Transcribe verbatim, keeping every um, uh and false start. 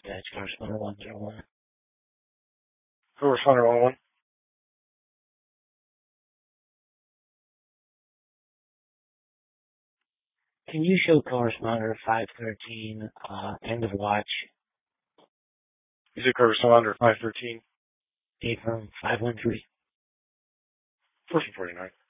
Dispatch, correspondent one zero one. Correspondent one oh one. Can you show correspondent five thirteen, uh, end of watch? Is it correspondent five thirteen? Date from five one three. fourteen forty-nine.